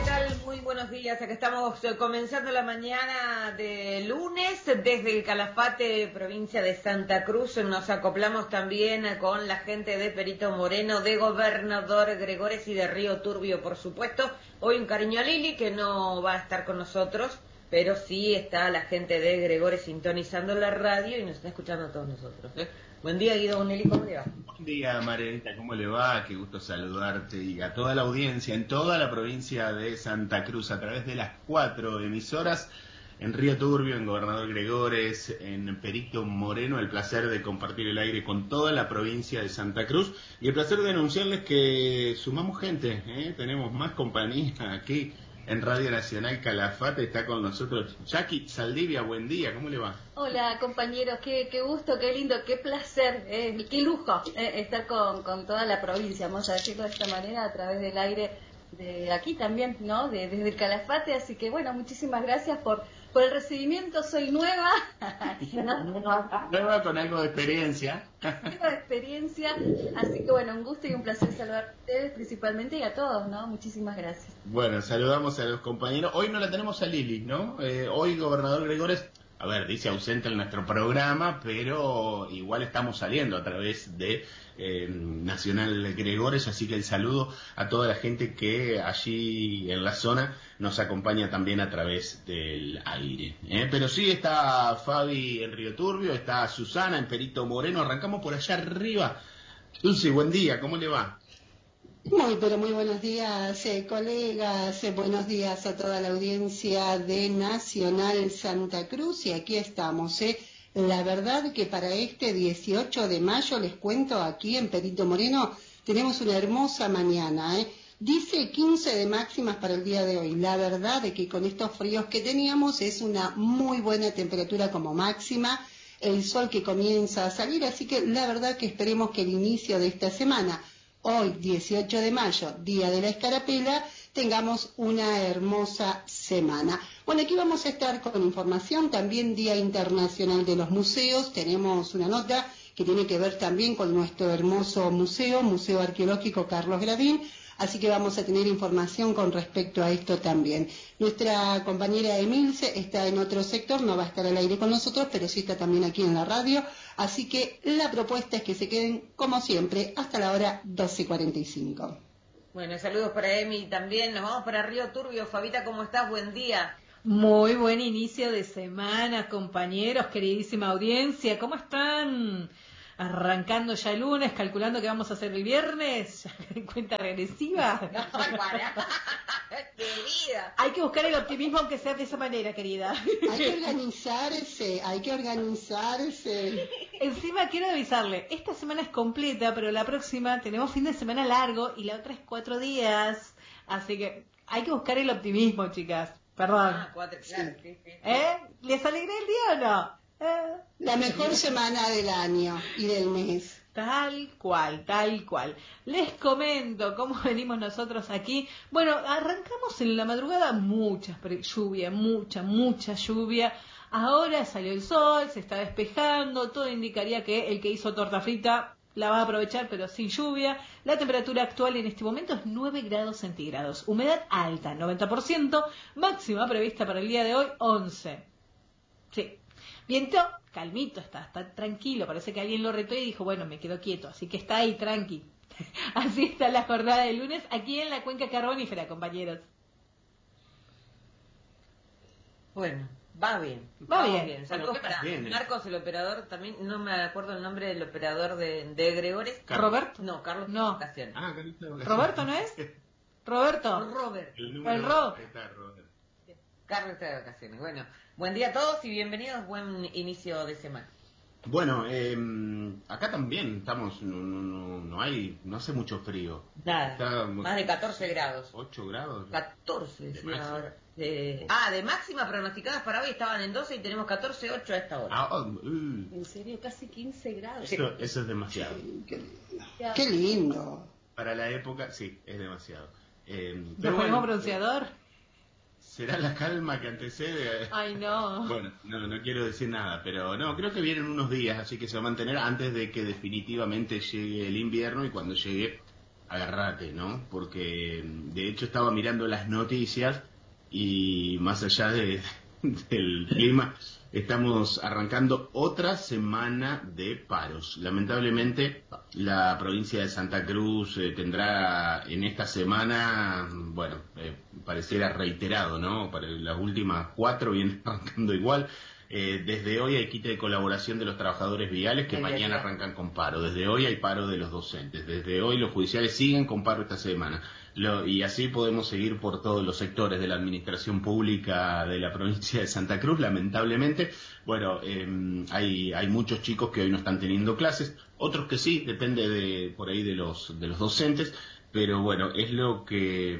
tal? Muy buenos días. Acá estamos comenzando la mañana de lunes desde el Calafate, provincia de Santa Cruz. Nos acoplamos también con la gente de Perito Moreno, de Gobernador Gregores y de Río Turbio, por supuesto. Hoy un cariño a Lili, que no va a estar con nosotros, pero sí está la gente de Gregores sintonizando la radio y nos está escuchando a todos nosotros. Buen día, Guido Bonelli, ¿cómo le va? Buen día, Marianita, ¿cómo le va? Qué gusto saludarte y a toda la audiencia en toda la provincia de Santa Cruz a través de las 4 emisoras en Río Turbio, en Gobernador Gregores, en Perito Moreno. El placer de compartir el aire con toda la provincia de Santa Cruz y el placer de anunciarles que sumamos gente, tenemos más compañía aquí en Radio Nacional Calafate. Está con nosotros Jackie Saldivia. Buen día, ¿cómo le va? Hola compañeros, qué gusto, qué lindo, qué placer, qué lujo estar con toda la provincia, vamos a decirlo de esta manera, a través del aire de aquí también, ¿no? Desde el Calafate, así que bueno, muchísimas gracias por el recibimiento. Soy nueva, Nueva con algo de experiencia. Nueva experiencia, así que bueno, un gusto y un placer saludar a ustedes principalmente y a todos, ¿no? Muchísimas gracias. Bueno, saludamos a los compañeros. Hoy no la tenemos a Lili, ¿no? Hoy Gobernador Gregores, a ver, dice ausente en nuestro programa, pero igual estamos saliendo a través de Nacional Gregores, así que el saludo a toda la gente que allí en la zona nos acompaña también a través del aire. Pero sí está Fabi en Río Turbio, está Susana en Perito Moreno. Arrancamos por allá arriba. Dulce, buen día, ¿cómo le va? Pero muy buenos días, colegas, buenos días a toda la audiencia de Nacional Santa Cruz, y aquí estamos, La verdad que para este 18 de mayo, les cuento, aquí en Perito Moreno tenemos una hermosa mañana, Dice 15 de máximas para el día de hoy. La verdad es que con estos fríos que teníamos es una muy buena temperatura como máxima, el sol que comienza a salir, así que la verdad que esperemos que el inicio de esta semana, hoy, 18 de mayo, Día de la Escarapela, tengamos una hermosa semana. Bueno, aquí vamos a estar con información, también Día Internacional de los Museos. Tenemos una nota que tiene que ver también con nuestro hermoso museo, Museo Arqueológico Carlos Gradín, así que vamos a tener información con respecto a esto también. Nuestra compañera Emilce está en otro sector, no va a estar al aire con nosotros, pero sí está también aquí en la radio, así que la propuesta es que se queden, como siempre, hasta la hora 12:45. Bueno, saludos para Emi también. Nos vamos para Río Turbio. Fabita, ¿cómo estás? Buen día. Muy buen inicio de semana, compañeros, queridísima audiencia. ¿Cómo están? Arrancando ya el lunes, calculando que vamos a hacer el viernes, cuenta regresiva. Querida. Hay que buscar el optimismo aunque sea de esa manera, querida. Hay que organizarse. Encima quiero avisarle, esta semana es completa, pero la próxima tenemos fin de semana largo y la otra es 4 días. Así que hay que buscar el optimismo, chicas. Perdón. 4, claro. Sí. ¿Les alegré el día o no? La mejor semana del año y del mes. Tal cual, tal cual. Les comento cómo venimos nosotros aquí. Bueno, arrancamos en la madrugada mucha lluvia. Ahora salió el sol, se está despejando, todo indicaría que el que hizo torta frita la va a aprovechar, pero sin lluvia. La temperatura actual en este momento es 9 grados centígrados. Humedad alta, 90%. Máxima prevista para el día de hoy, 11. Sí. Viento, calmito, está tranquilo, parece que alguien lo retó y dijo, bueno, me quedo quieto, así que está ahí, tranqui. Así está la jornada de lunes aquí en la cuenca carbonífera, compañeros. Bueno, va bien. Saludos para Marcos, el operador, también, no me acuerdo el nombre del operador de Gregores. ¿Roberto? No, Carlos. No. ¿Roberto no es? Roberto. Robert. El Ro. Carlos está de vacaciones. Bueno, buen día a todos y bienvenidos, buen inicio de semana. Bueno, acá también estamos, no hace mucho frío. Nada, más de 14 grados. 8 grados. 14, sí, ahora. De máxima pronosticadas para hoy estaban en 12 y tenemos 14,8 a esta hora. En serio, casi 15 grados. Eso es demasiado. Qué lindo. Para la época, sí, es demasiado. ¿Nos ponemos bronceador? ¿Será la calma que antecede? Ay, no. Bueno, no quiero decir nada, pero no, creo que vienen unos días, así que se va a mantener antes de que definitivamente llegue el invierno, y cuando llegue agárrate, ¿no? Porque de hecho estaba mirando las noticias y más allá del clima, estamos arrancando otra semana de paros. Lamentablemente, la provincia de Santa Cruz tendrá en esta semana, bueno, pareciera reiterado, ¿no? Para las últimas 4 viene arrancando igual. Desde hoy hay quite de colaboración de los trabajadores viales que mañana arrancan con paro. Desde hoy hay paro de los docentes. Desde hoy los judiciales siguen con paro esta semana. Y así podemos seguir por todos los sectores de la administración pública de la provincia de Santa Cruz. Lamentablemente, bueno, hay muchos chicos que hoy no están teniendo clases, otros que sí, depende por ahí de los docentes, pero bueno, es lo que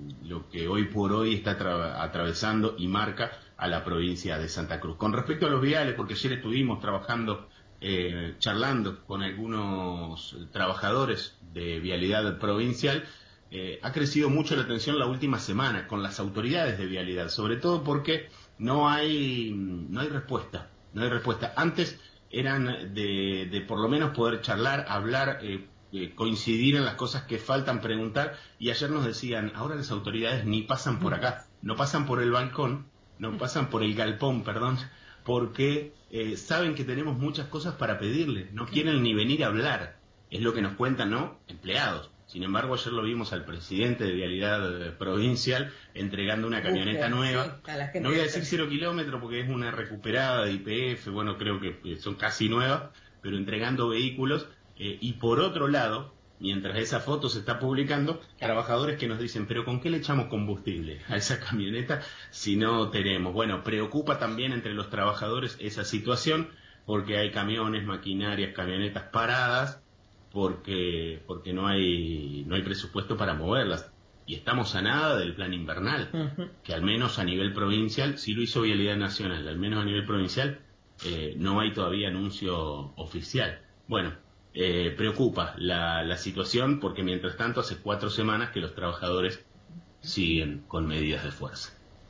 hoy por hoy está atravesando y marca a la provincia de Santa Cruz. Con respecto a los viales, porque ayer estuvimos trabajando, charlando con algunos trabajadores de vialidad provincial, ha crecido mucho la tensión la última semana con las autoridades de vialidad, sobre todo porque no hay respuesta. Antes eran de por lo menos poder charlar, hablar, coincidir en las cosas que faltan, preguntar, y ayer nos decían, ahora las autoridades ni pasan por acá, no pasan por el balcón, no pasan por el galpón, perdón, porque saben que tenemos muchas cosas para pedirles, no quieren ni venir a hablar, es lo que nos cuentan, ¿no? Empleados. Sin embargo, ayer lo vimos al presidente de Vialidad Provincial entregando una camioneta nueva. Sí, no voy a decir 0 kilómetros porque es una recuperada de YPF, bueno, creo que son casi nuevas, pero entregando vehículos. Y por otro lado, mientras esa foto se está publicando, trabajadores que nos dicen, pero ¿con qué le echamos combustible a esa camioneta si no tenemos? Bueno, preocupa también entre los trabajadores esa situación porque hay camiones, maquinarias, camionetas paradas, porque no hay presupuesto para moverlas. Y estamos a nada del plan invernal, que al menos a nivel provincial, sí lo hizo Vialidad Nacional, al menos a nivel provincial no hay todavía anuncio oficial. Bueno, preocupa la situación porque mientras tanto hace 4 semanas que los trabajadores siguen con medidas de fuerza.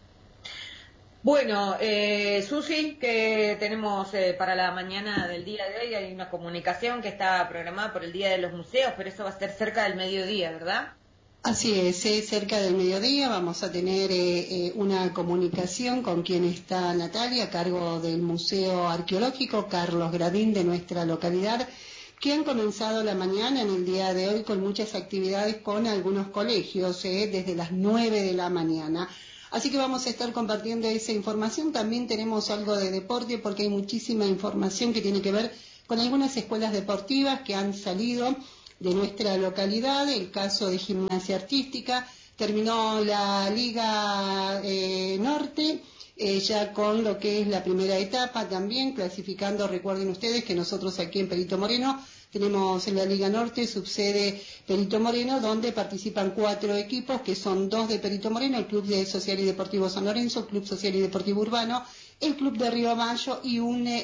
Bueno, Susi, que tenemos para la mañana del día de hoy, hay una comunicación que está programada por el Día de los Museos, pero eso va a ser cerca del mediodía, ¿verdad? Así es, cerca del mediodía vamos a tener una comunicación con quien está Natalia, a cargo del Museo Arqueológico Carlos Gradín de nuestra localidad, que han comenzado la mañana en el día de hoy con muchas actividades con algunos colegios, desde las 9 de la mañana. Así que vamos a estar compartiendo esa información. También tenemos algo de deporte porque hay muchísima información que tiene que ver con algunas escuelas deportivas que han salido de nuestra localidad. El caso de Gimnasia Artística, terminó la Liga Norte, ya con lo que es la primera etapa también, clasificando. Recuerden ustedes que nosotros aquí en Perito Moreno tenemos en la Liga Norte, subsede Perito Moreno, donde participan 4 equipos, que son 2 de Perito Moreno, el Club Social y Deportivo San Lorenzo, el Club Social y Deportivo Urbano, el Club de Río Mayo y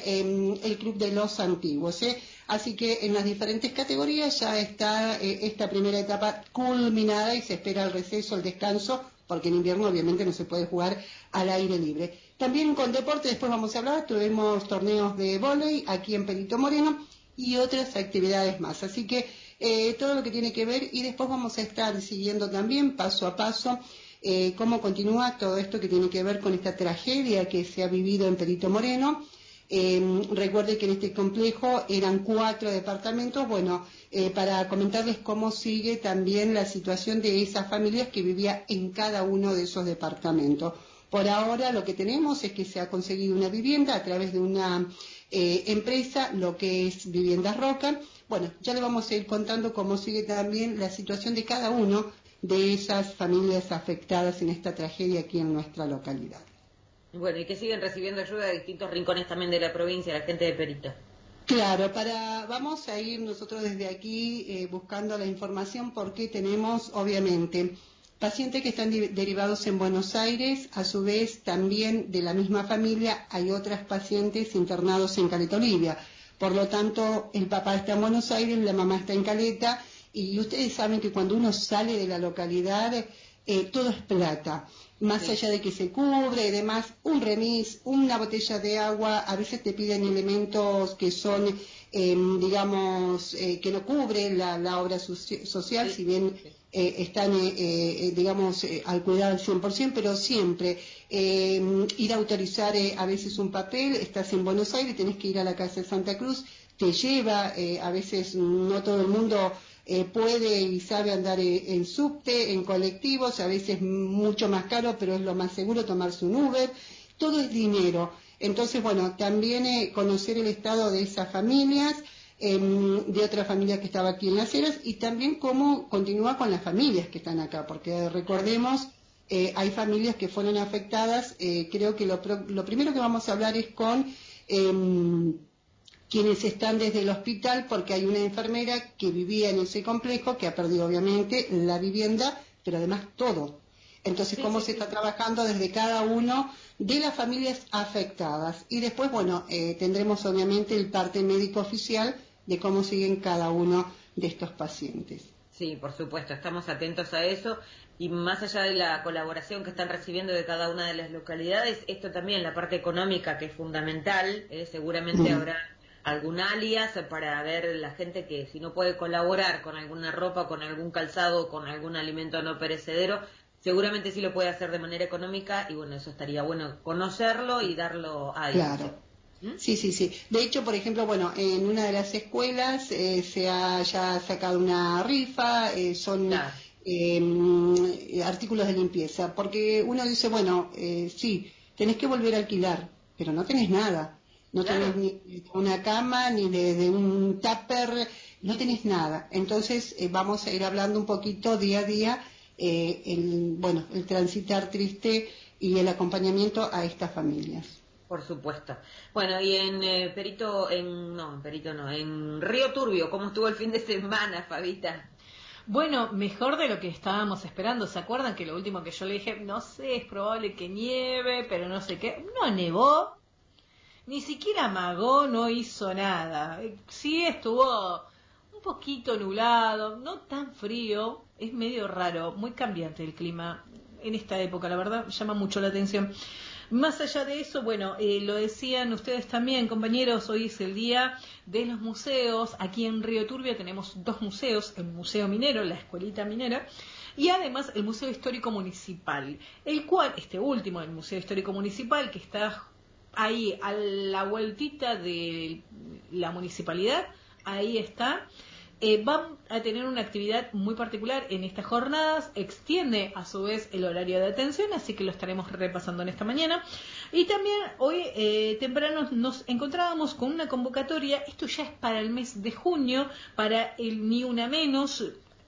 el Club de Los Antiguos. Así que en las diferentes categorías ya está esta primera etapa culminada y se espera el receso, el descanso, porque en invierno obviamente no se puede jugar al aire libre. También con deporte, después vamos a hablar, tuvimos torneos de vóley aquí en Perito Moreno y otras actividades más. Así que todo lo que tiene que ver, y después vamos a estar siguiendo también paso a paso cómo continúa todo esto que tiene que ver con esta tragedia que se ha vivido en Perito Moreno. Recuerde que en este complejo eran 4 departamentos. Bueno, para comentarles cómo sigue también la situación de esas familias que vivían en cada uno de esos departamentos. Por ahora lo que tenemos es que se ha conseguido una vivienda a través de una empresa, lo que es Viviendas Roca. Bueno, ya le vamos a ir contando cómo sigue también la situación de cada uno de esas familias afectadas en esta tragedia aquí en nuestra localidad. Bueno, y que siguen recibiendo ayuda de distintos rincones también de la provincia, la gente de Perito. Claro, vamos a ir nosotros desde aquí buscando la información porque tenemos, obviamente, pacientes que están derivados en Buenos Aires, a su vez también de la misma familia hay otras pacientes internados en Caleta Olivia. Por lo tanto, el papá está en Buenos Aires, la mamá está en Caleta y ustedes saben que cuando uno sale de la localidad, todo es plata. Más allá de que se cubre y demás, un remis, una botella de agua, a veces te piden elementos que son, digamos, que no cubren la obra social, si bien están, digamos, al cuidado al 100%, pero siempre ir a autorizar a veces un papel, estás en Buenos Aires, tenés que ir a la Casa de Santa Cruz, te lleva, a veces no todo el mundo puede y sabe andar en subte, en colectivos, a veces mucho más caro, pero es lo más seguro tomarse un Uber, todo es dinero. Entonces, bueno, también conocer el estado de esas familias, de otra familia que estaba aquí en Las Heras, y también cómo continúa con las familias que están acá, porque recordemos, hay familias que fueron afectadas. Creo que lo primero que vamos a hablar es con quienes están desde el hospital, porque hay una enfermera que vivía en ese complejo, que ha perdido obviamente la vivienda, pero además todo. Entonces, cómo se está trabajando desde cada uno de las familias afectadas. Y después, bueno, tendremos obviamente el parte médico oficial de cómo siguen cada uno de estos pacientes. Sí, por supuesto, estamos atentos a eso. Y más allá de la colaboración que están recibiendo de cada una de las localidades, esto también, la parte económica, que es fundamental, seguramente habrá algún alias para ver la gente que si no puede colaborar con alguna ropa, con algún calzado, con algún alimento no perecedero, seguramente sí lo puede hacer de manera económica, y bueno, eso estaría bueno conocerlo y darlo a ellos. Claro. Sí, sí, sí. De hecho, por ejemplo, bueno, en una de las escuelas se ha ya sacado una rifa, son Claro. Artículos de limpieza, porque uno dice, bueno, sí, tenés que volver a alquilar, pero no tenés nada. No Claro. tenés ni una cama, ni de un tupper, no tenés nada. Entonces vamos a ir hablando un poquito día a día, el transitar triste y el acompañamiento a estas familias. Por supuesto. Bueno, y en en Río Turbio, ¿cómo estuvo el fin de semana, Fabita? Bueno, mejor de lo que estábamos esperando. ¿Se acuerdan que lo último que yo le dije, no sé, es probable que nieve, pero no sé qué? No nevó, ni siquiera amagó, no hizo nada. Sí estuvo un poquito nublado, no tan frío, es medio raro, muy cambiante el clima en esta época, la verdad, llama mucho la atención. Más allá de eso, bueno, lo decían ustedes también, compañeros, hoy es el día de los museos. Aquí en Río Turbio tenemos 2 museos, el Museo Minero, la Escuelita Minera, y además el Museo Histórico Municipal, el cual, este último, el Museo Histórico Municipal, que está ahí a la vueltita de la municipalidad, ahí está. Van a tener una actividad muy particular en estas jornadas, extiende a su vez el horario de atención, así que lo estaremos repasando en esta mañana. Y también hoy temprano nos encontrábamos con una convocatoria, esto ya es para el mes de junio, para el Ni Una Menos,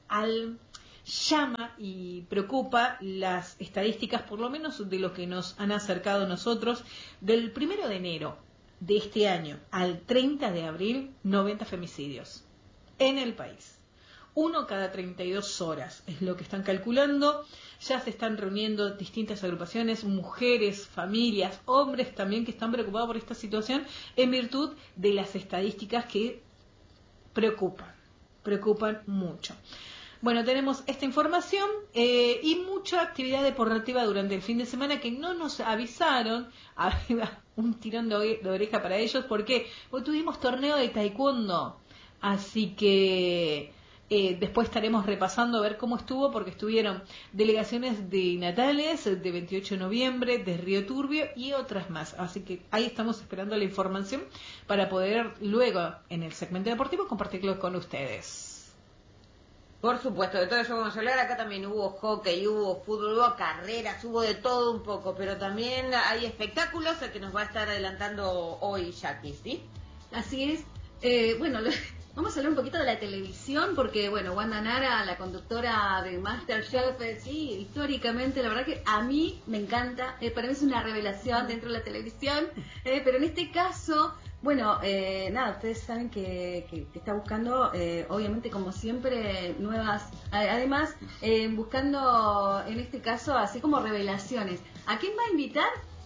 llama y preocupa las estadísticas, por lo menos de lo que nos han acercado nosotros, del 1 de enero de este año al 30 de abril, 90 femicidios en el país. 1 cada 32 horas es lo que están calculando. Ya se están reuniendo distintas agrupaciones, mujeres, familias, hombres también, que están preocupados por esta situación en virtud de las estadísticas que preocupan mucho. Bueno, tenemos esta información y mucha actividad deportiva durante el fin de semana que no nos avisaron. Un tirón de oreja para ellos porque tuvimos torneo de taekwondo. Así que después estaremos repasando a ver cómo estuvo, porque estuvieron delegaciones de Natales, de 28 de noviembre, de Río Turbio y otras más. Así que ahí estamos esperando la información para poder luego en el segmento deportivo compartirlo con ustedes. Por supuesto, de todo eso vamos a hablar. Acá también hubo hockey, hubo fútbol, hubo carreras, hubo de todo un poco, pero también hay espectáculos que nos va a estar adelantando hoy Jackie, ¿sí? Así es. Vamos a hablar un poquito de la televisión, porque, bueno, Wanda Nara, la conductora de MasterChef, sí, históricamente, la verdad que a mí me encanta, para mí es una revelación dentro de la televisión, pero en este caso, bueno, ustedes saben que está buscando, obviamente, como siempre, nuevas, además, buscando, en este caso, así como revelaciones. ¿A quién va a invitar?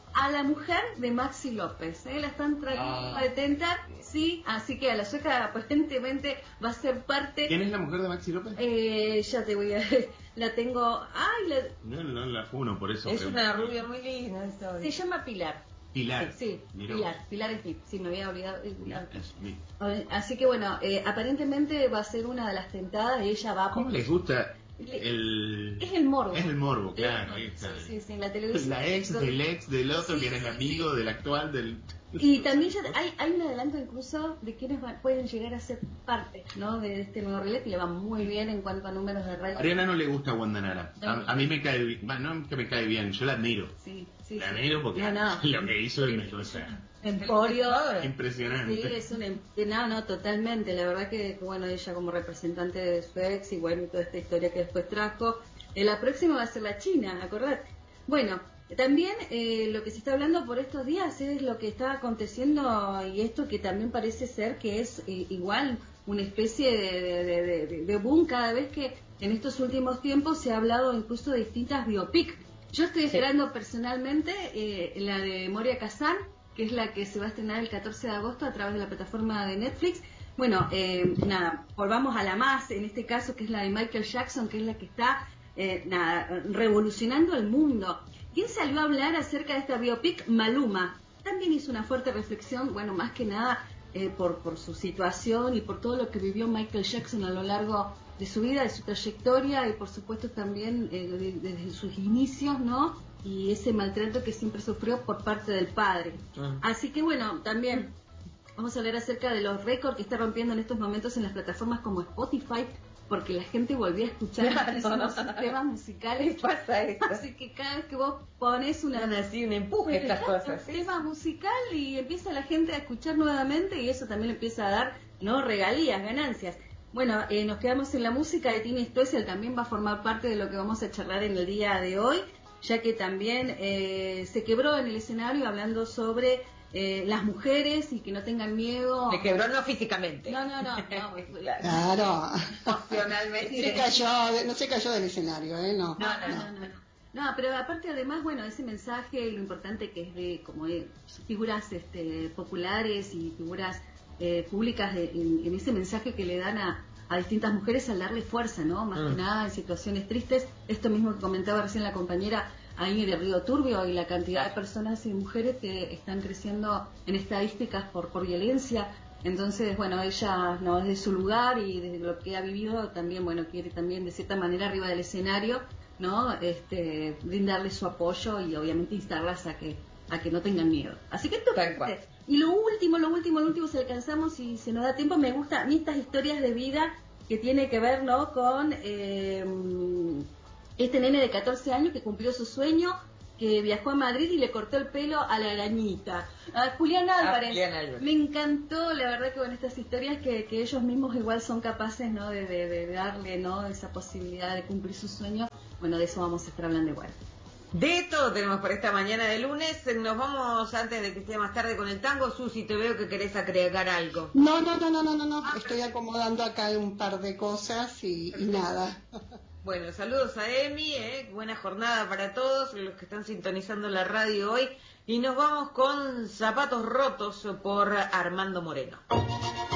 a la mujer de Maxi López. La están tratando de tentar, sí, así que a la sueca aparentemente va a ser parte... ¿Quién es la mujer de Maxi López? Ya te voy a... La tengo... No la funo, por eso. Es una rubia muy linda. Se llama Pilar. Pilar. Sí, Pilar Smith. Sí, me había olvidado. Pilar Smith. Así que bueno, aparentemente va a ser una de las tentadas y ella va... ¿Cómo les gusta? Es el morbo. Es el morbo, claro. Ahí está. Sí, en la televisión. La ex del otro, que era el amigo del actual del... Y también ya hay un adelanto incluso de quienes pueden llegar a ser parte, ¿no? De este nuevo reality, que le va muy bien en cuanto a números de rating. A Ariana no le gusta Wanda Nara. A mí me cae bien, no que me cae bien, yo la admiro. Sí. La admiro porque lo que hizo es una cosa Emporio. impresionante. Sí, es no, totalmente. La verdad que, bueno, ella como representante de su ex y bueno, y toda esta historia que después trajo. La próxima va a ser la China, acordate. Bueno, también lo que se está hablando por estos días es lo que está aconteciendo y esto que también parece ser que es igual una especie de boom cada vez que en estos últimos tiempos se ha hablado incluso de distintas biopic. Yo estoy esperando personalmente la de Moria Kazan, que es la que se va a estrenar el 14 de agosto a través de la plataforma de Netflix. Bueno, volvamos a la más, en este caso, que es la de Michael Jackson, que es la que está revolucionando el mundo. ¿Quién salió a hablar acerca de esta biopic? Maluma. También hizo una fuerte reflexión, bueno, más que nada por su situación y por todo lo que vivió Michael Jackson a lo largo de su vida, de su trayectoria y por supuesto también desde sus inicios, ¿no? Y ese maltrato que siempre sufrió por parte del padre. Así que bueno, también vamos a hablar acerca de los récords que está rompiendo en estos momentos en las plataformas como Spotify, porque la gente volvió a escuchar muchísimos temas musicales. Pasa esto. Así que cada vez que vos pones un empuje estas cosas. Tema musical y empieza la gente a escuchar nuevamente y eso también empieza a dar, ¿no? Regalías, ganancias. Bueno, nos quedamos en la música de Tini Stoessel, también va a formar parte de lo que vamos a charlar en el día de hoy, ya que también se quebró en el escenario hablando sobre las mujeres y que no tengan miedo. Se quebró no físicamente. No, claro. Emocionalmente. No se cayó del escenario, ¿eh? No, pero aparte además, bueno, ese mensaje, lo importante que es de como figuras populares y figuras públicas en ese mensaje que le dan a distintas mujeres al darle fuerza, ¿no? Más que nada en situaciones tristes. Esto mismo que comentaba recién la compañera ahí de Río Turbio y la cantidad de personas y mujeres que están creciendo en estadísticas por violencia. Entonces, bueno, ella no desde su lugar y desde lo que ha vivido también, bueno, quiere también de cierta manera arriba del escenario, ¿no? Brindarle su apoyo y obviamente instarlas a que no tengan miedo. Así que esto y lo último, si alcanzamos y se nos da tiempo, me gusta a mí estas historias de vida que tiene que ver, ¿no? Con este nene de 14 años que cumplió su sueño, que viajó a Madrid y le cortó el pelo a la arañita. A Julián Álvarez. Me encantó, la verdad, que con estas historias que ellos mismos igual son capaces, ¿no? de darle, ¿no? Esa posibilidad de cumplir sus sueños. Bueno, de eso vamos a estar hablando igual. De todo tenemos por esta mañana de lunes. Nos vamos antes de que esté más tarde con el tango. Susi, te veo que querés agregar algo. No. Estoy acomodando acá un par de cosas y nada. Bueno, saludos a Emi, buena jornada para todos los que están sintonizando la radio hoy. Y nos vamos con Zapatos Rotos por Armando Moreno.